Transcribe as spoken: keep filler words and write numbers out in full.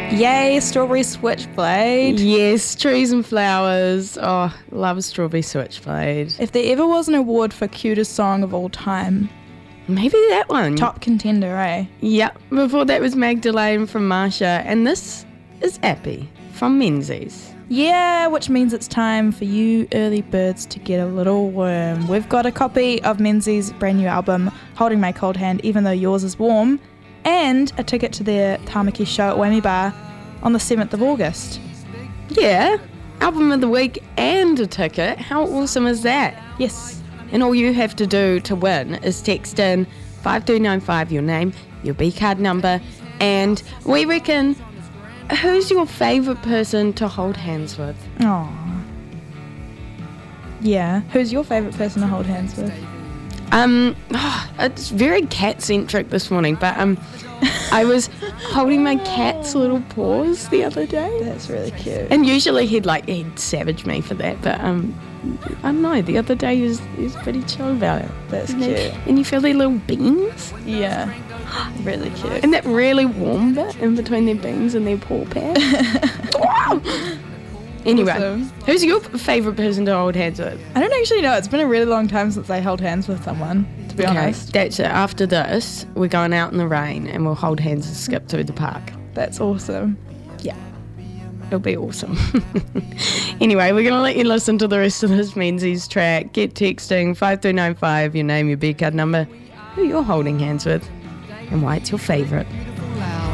Yay, strawberry switchblade. Yes, trees and flowers. Oh, love strawberry switchblade. If there ever was an award for cutest song of all time, maybe that one. top contender, eh? Yep. Before that was Magdalene from Marsha, and this is Appy from Menzies. Yeah, which means it's time for you early birds to get a little worm. We've got a copy of Menzies' brand new album, Holding My Cold Hand Even Though Yours Is Warm, and a ticket to their Tamaki show at Whammy Bar on the seventh of August. Yeah, album of the week and a ticket. How awesome is that? Yes. And all you have to do to win is text in five two nine five your name, your B card number, and we reckon, who's your favourite person to hold hands with? Aww. Yeah. Who's your favourite person to hold hands with? Um, oh, it's very cat-centric this morning, but um, I was holding my cat's little paws the other day. That's really cute. And usually he'd like, he'd savage me for that, but um, I don't know, the other day he was, he was pretty chill about it. That's and cute. Then, and you feel their little beans? Yeah. Really cute. And that really warm bit in between their beans and their paw pad. Anyway, Awesome. Who's your favourite person to hold hands with? I don't actually know. It's been a really long time since I held hands with someone, to be Okay, honest. that's it. After this, we're going out in the rain and we'll hold hands and skip through the park. That's awesome. Yeah, it'll be awesome. Anyway, we're going to let you listen to the rest of this Menzies track. Get texting five two nine five, your name, your B card number, who you're holding hands with, and why it's your favourite.